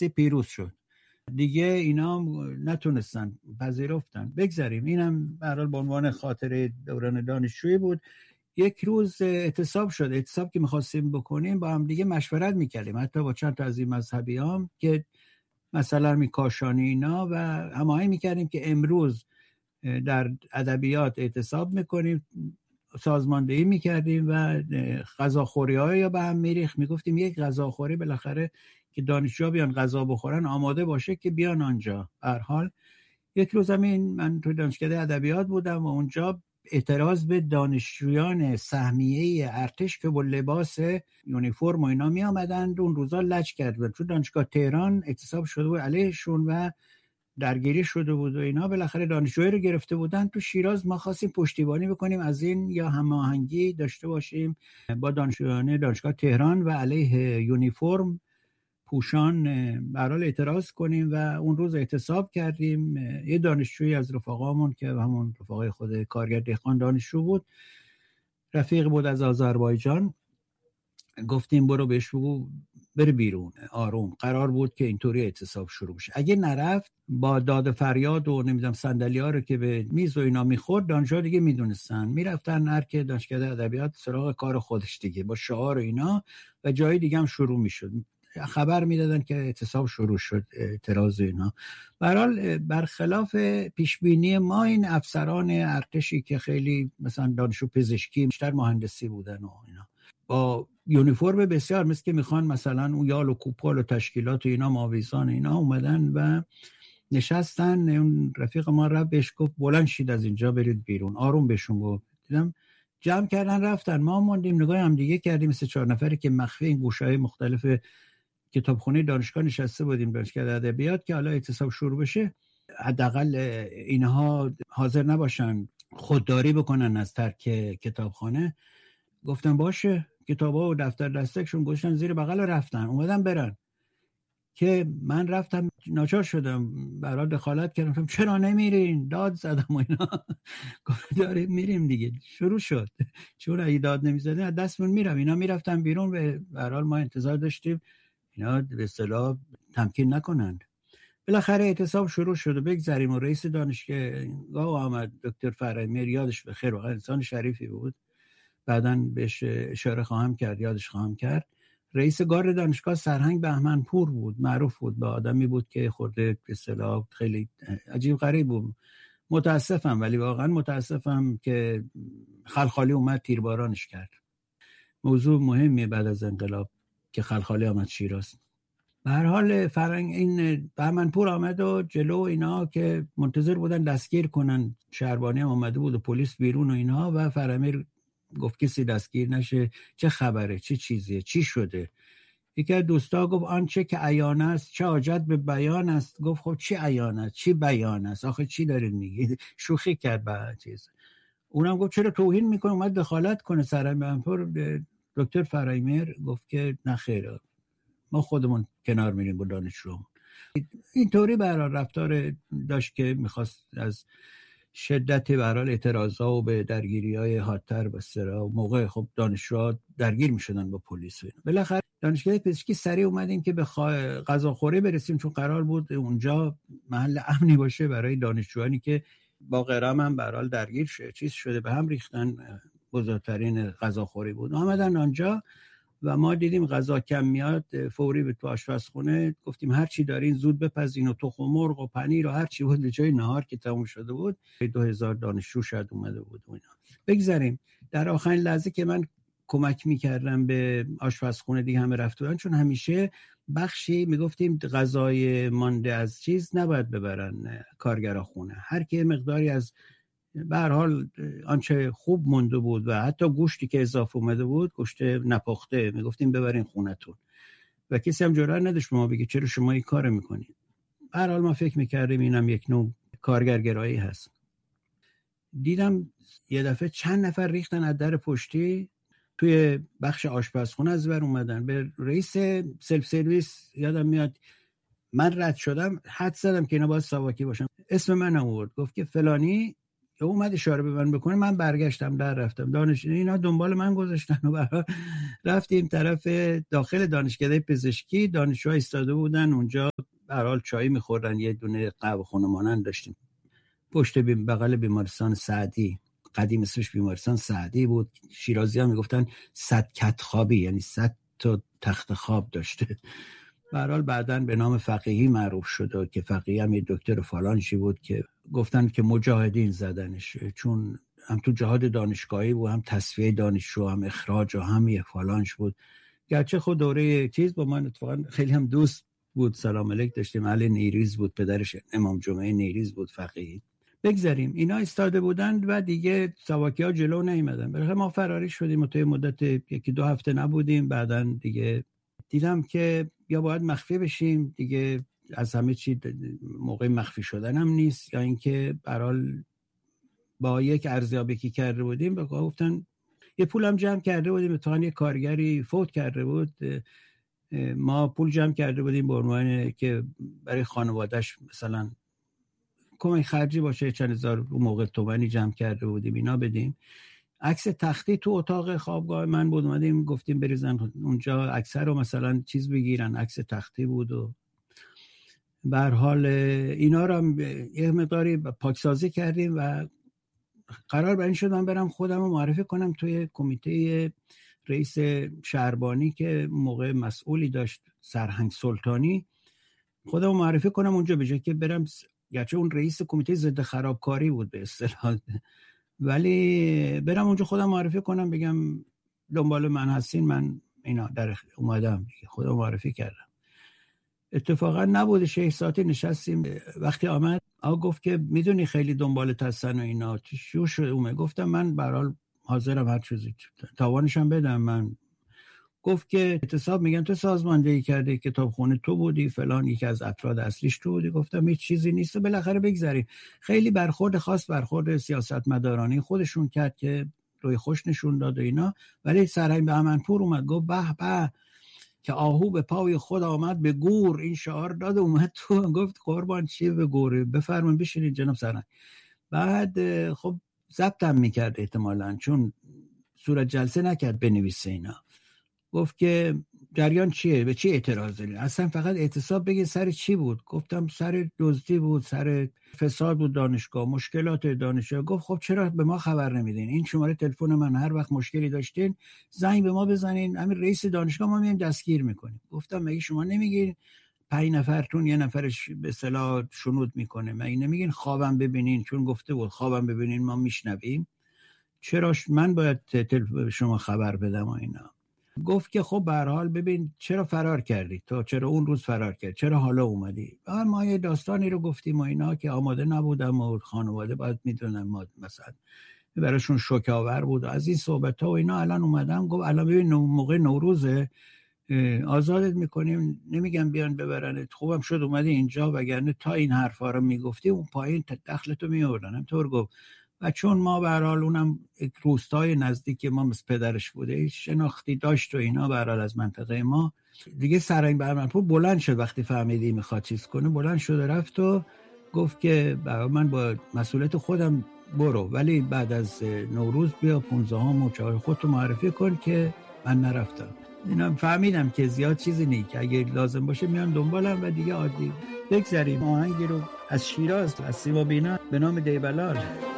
مهندسی پیروز شد. دیگه اینا نتونستن، پذیرفتن. بگذاریم، اینم به هر حال به عنوان خاطره دوران دانشجویی بود. یک روز اعتصاب شد. اعتصاب که می‌خواستیم بکنیم با هم دیگه مشورت می‌کردیم، حتی با چند تا از این مذهبیام که مثلا میکاشانی اینا، و هماهنگ می‌کردیم که امروز در ادبیات اعتصاب می‌کنیم، سازماندهی می‌کردیم و غذاخوری‌ها یا به هم می‌ریخت. می‌گفتیم یک غذاخوری بالاخره که دانشجوها بیان غذا بخورن آماده باشه که بیان آنجا. به هر حال یک روز من تو دانشکده ادبیات بودم و اونجا اعتراض به دانشجویان سهمیه ارتش که با لباس یونیفرم و اینا می آمدند اون روزا لج کردن. تو دانشگاه تهران اعتصاب شده بود علیهشون و درگیری شده بود و اینا. بالاخره دانشجویی رو گرفته بودن. تو شیراز ما خواستیم پشتیبانی بکنیم از این یا هماهنگی داشته باشیم با دانشجویان دانشگاه تهران و علیه یونیفرم پوشان به هر حال اعتراض کنیم و اون روز اعتصاب کردیم. یه دانشجویی از رفقامون که همون رفقای خود کارگر دهقان دانشجو بود، رفیق بود از آذربایجان، گفتیم برو بهش بگو بره بیرون آروم. قرار بود که اینطوری اعتصاب شروع بشه. اگه نرفت با داد فریاد و نمیدونم صندلی‌ها رو که به میز و اینا میخورد، دانشجوها دیگه میدونستن، میرفتن هر که دانشکده ادبیات سراغ کار خودش دیگه با شعار و اینا، و جای دیگه هم شروع میشد. خبر میدادن که اعتصاب شروع شد، اعتراض اینا. به هر حال برخلاف پیشبینی ما، این افسران ارتشی که خیلی مثلا دانشجو پزشکی بیشتر مهندسی بودن و اینا با یونیفرم بسیار مثل که میخوان مثلا اون یال و کوپال و تشکیلات و اینا ماویزان اینا اومدن و نشستن. اون رفیق ما رفت بهش گفت بلند شید از اینجا برید بیرون. آروم بهشون گفت. دیدم جمع کردن رفتن. ما موندیم نگاه هم دیگه کردیم مثل 4 نفری که مخفی این گوشه‌های مختلف کتابخونه دانشگاه نشسته بودیم، دانشکده ادبیات، که حالا اعتصاب شروع بشه حداقل اینها حاضر نباشن خودداری بکنن از ترک کتابخانه. گفتم باشه. کتابا و دفتر دستکشون گذاشتن زیر بغل و رفتن. اومدن برن که من رفتم ناچار شدم برای دخالت کردم. چرا نمیرین؟ داد زدم و اینا. گفت داریم میریم دیگه. شروع شد. چون اگه داد نمیزدن از دستمون میرم. اینا میرفتن بیرون و به هر حال ما انتظار داشتیم اینا به اصطلاح تمکین نکنند. بالاخره اعتصاب شروع شد و بگذاریم. و رئیس دانشگاه آمد، دکتر فرایمیر، یادش بخیر، واقعا انسان شریفی بود، بعداً بهش اشاره خواهم کرد، یادش خواهم کرد. رئیس گارد دانشگاه سرهنگ بهمنپور بود، معروف بود، با آدمی بود که خورده به اصطلاح خیلی عجیب غریب بود. متاسفم، ولی واقعا متاسفم که خلخالی اومد تیربارانش کرد. موضوع مهمیه بعد از انقلاب که خلخالی آمد شیراز. به هر حال این بهمنپور آمد و جلو اینا که منتظر بودن دستگیر کنن، شهربانی هم آمده بود و پلیس بیرون و اینا، و فرامیر گفت کسی دستگیر نشه. چه خبره؟ چه چیزیه؟ چی شده؟ یکی از دوستا گفت آنچه که عیان است چه حاجت به بیان است. گفت خب چی عیان است؟ چی بیان است؟ آخه چی دارید میگید؟ شوخی کرد با چیز. اونم گفت چرا توهین میکنه؟ اومد دخالت کنه. سرهنگ بهمنپور دکتر فرایمیر گفت که نه خیره، ما خودمون کنار میریم با دانشجومون. اینطوری برای رفتار داشت که میخواست از شدت به هر حال اعتراضا و به درگیری‌های حادتر بسره. و موقع خب دانشجوها درگیر میشدن با پلیس و اینا. بالاخره دانشگاه پزشکی سریع اومدیم که به غذاخوری برسیم، چون قرار بود اونجا محل امنی باشه برای دانشجویانی که با غیرهم هم به هر حال درگیر شده به هم ریختن. بزرگترین غذاخوری بود. آمدن آنجا و ما دیدیم غذا کم میاد، فوری به تو آشپزخونه گفتیم هر چی دارین زود بپزین، و تخم مرغ و پنیر و هر چی بود. به جای نهار که تموم شده بود 2000 دانشجو شاید اومده بود و اینا. بگذاریم. در آخرین لحظه که من کمک میکردم به آشپزخونه دیگه همه رفته بودن، چون همیشه بخشی میگفتیم غذای مانده از چیز نباید ببرن کارگرا خونه. هر کی مقداری از به هر حال آنچه خوب مونده بود و حتی گوشتی که اضافه اومده بود، گوشت نپخته، میگفتیم ببرین خونتون. و کسی هم جرئت نداشت ما بگه چرا شما این کارو میکنید. به هر حال ما فکر میکردیم اینم یک نوع کارگرگرایی هست. دیدم یه دفعه چند نفر ریختن از در پشتی توی بخش آشپزخونه، از بر اومدن. به رئیس سلف سرویس یادم میاد من رد شدم، حد زدم که اینا باید ساواکی باشن. اسم من آورد، گفت که فلانی. اومد اشاره به من بکنه، من برگشتم در رفتم. دانشجو اینا دنبال من گذاشتن و رفتیم طرف داخل دانشکده پزشکی. دانشجوها ایستاده بودن اونجا به هر حال چای میخوردن. یه دونه قهوه خونه مانند داشتیم پشت بغل بیمارستان سعدی، قدیم اسمش بیمارستان سعدی بود. شیرازی‌ها میگفتن 100 کت خوابی، یعنی 100 تا تخت خواب داشته. به هر حال بعداً به نام فقیهی معروف شد که فقیهی هم یه دکتر فلانشی بود که گفتن که مجاهدین زدنش، چون هم تو جهاد دانشگاهی بود، هم تصفیه دانشجو، هم اخراج و هم یه فلانش بود. گرچه خود دوره چیز با من اتفاقا خیلی هم دوست بود، سلام علیک داشتیم. علی نیریز بود پدرش، امام جمعه نیریز بود فقیهی. بگذاریم اینا ایستاده بودند و دیگه ساواکی ها جلو نیومدن. بالاخره ما فراری شدیم و توی مدت 1-2 هفته نبودیم. بعداً دیگه دیدم که یا باید مخفی بشیم دیگه، از همه چی موقع مخفی شدن هم نیست، یا اینکه برحال با یک ارزیابی که کرده بودیم گفتن یه پول هم جمع کرده بودیم، اتفاقاً یه کارگری فوت کرده بود، ما پول جمع کرده بودیم به عنوان که برای خانواده‌اش مثلا کمک خرجی باشه، چند هزار اون موقع تومانی جمع کرده بودیم اینا بدیم. عکس تختی تو اتاق خوابگاه من بود، اومدیم گفتیم بریزن اونجا اکثر رو مثلا چیز بگیرن، عکس تختی بود. و به هر حال اینا رو هم یه مقداری پاکسازی کردیم و قرار بر این شد من برم خودم رو معرفی کنم توی کمیته رئیس شهربانی که موقع مسئولی داشت، سرهنگ سلطانی، خودم رو معرفی کنم اونجا، به جای که برم، گرچه اون رئیس کمیته ضد خرابکاری بود به اصطلاح، ولی برم اونجا خودم معرفی کنم، بگم دنبال من هستین، من اینا در اومدم، خودم معرفی کردم. اتفاقا نبوده 6 ساعتی نشستیم. وقتی آمد گفت که میدونی خیلی دنبالت هستن و اینا، چی شد؟ اومد گفتم من به هر حال حاضرم هر چیزی تاوانشم بدم. من گفت که اعتصاب میگن تو سازماندهی کردی، کتابخونه تو بودی فلان، یکی از افراد اصلیش تو بودی. گفتم هیچ چیزی نیست، بالاخره بگذاریم. خیلی برخورد خاص، برخورد سیاستمدارانه خودشون کرد که روی خوش نشون داد و اینا. ولی سرهنگ بهمنپور اومد گفت به به که آهو به پای خود آمد به گور، این شعار داد اومد تو. گفت قربان چی به گوره، بفرمایید بشینید جناب سرهنگ. بعد خب ضبطم میکرد احتمالاً، چون صورت جلسه نکرد بنویسه اینا. گفت که جریان چیه، به چی اعتراض دارید؟ اصلا فقط اعتصاب بگید سر چی بود؟ گفتم سر دزدی بود، سر فساد بود دانشگاه، مشکلات دانشگاه. گفت خب چرا به ما خبر نمیدین؟ این شماره تلفن من، هر وقت مشکلی داشتین زنگ به ما بزنین، همین رئیس دانشگاه ما میایم دستگیر میکنیم. گفتم مگه شما نمیگین 5 نفرتون یه نفرش به اصطلاح شنود میکنه؟ مگه نمیگین خوابم ببینین؟ چون گفته بود خوابم ببینین ما میشنویم، چرا من باید شما خبر بدم و اینا؟ گفت که خب به هر حال ببین چرا فرار کردی تو، چرا اون روز فرار کردی، چرا حالا اومدی؟ ما یه داستانی رو گفتیم و اینا که آماده نبودم و خانواده باید میدونن ما مثلا براشون شوک‌آور بود از این صحبت‌ها و اینا. الان اومدم گفت الان ببین موقع نوروزه، آزادت میکنیم، نمیگم بیان ببرنت، خوبم شد اومدی اینجا، وگرنه تا این حرفا رو میگفتی اون پایین دخلتو میوردن. همطور گفت. و چون ما به هر حال اونم یک روستای نزدیک ما مثل پدرش بوده، شناختی داشت و اینا به هر حال از منطقه ما دیگه. سرهنگ بهمنپور بلند شد وقتی فهمیدی میخواد چیز کنه، بلند شد و رفت و گفت که من با مسئولیت خودم برو، ولی بعد از نوروز بیا 15 و 4 خودتو معرفی کن. که من نرفتم. اینا فهمیدم که زیاد چیزی نیست، که اگه لازم باشه میان دنبالم و دیگه عادی. بگذاریم آهنگی رو از شیراز، از سیما بینا به نام دیبلال.